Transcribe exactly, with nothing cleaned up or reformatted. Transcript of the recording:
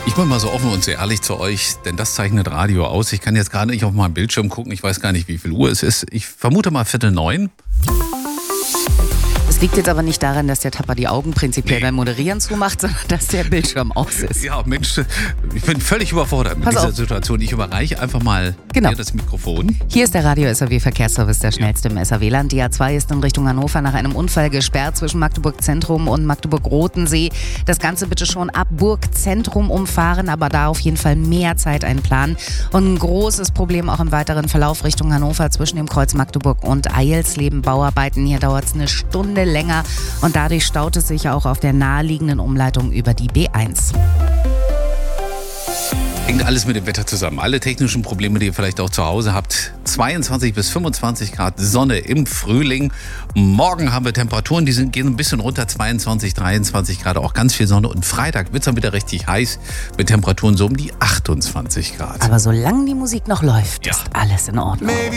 Ich bin mal so offen und sehr ehrlich zu euch, denn das zeichnet Radio aus. Ich kann jetzt gerade nicht auf meinen Bildschirm gucken, ich weiß gar nicht, wie viel Uhr es ist. Ich vermute mal Viertel neun. Das liegt jetzt aber nicht daran, dass der Tapper die Augen prinzipiell Nee. beim Moderieren zumacht, sondern dass der Bildschirm aus ist. Ja, Mensch, ich bin völlig überfordert mit Pass dieser auf. Situation. Ich überreiche einfach mal Genau. hier das Mikrofon. Hier ist der Radio-S A W-Verkehrsservice, der schnellste im S A W-Land. Die A zwei ist in Richtung Hannover nach einem Unfall gesperrt zwischen Magdeburg Zentrum und Magdeburg-Rotensee. Das Ganze bitte schon ab Burg Zentrum umfahren, aber da auf jeden Fall mehr Zeit einplanen. Und ein großes Problem auch im weiteren Verlauf Richtung Hannover zwischen dem Kreuz Magdeburg und Eilsleben. Bauarbeiten, hier dauert es eine Stunde länger und dadurch staut es sich auch auf der naheliegenden Umleitung über die B eins. Hängt alles mit dem Wetter zusammen. Alle technischen Probleme, die ihr vielleicht auch zu Hause habt. zweiundzwanzig bis fünfundzwanzig Grad Sonne im Frühling. Morgen haben wir Temperaturen, die sind, gehen ein bisschen runter. zweiundzwanzig, dreiundzwanzig Grad, auch ganz viel Sonne. Und Freitag wird es dann wieder richtig heiß mit Temperaturen so um die achtundzwanzig Grad. Aber solange die Musik noch läuft, Ja. ist alles in Ordnung.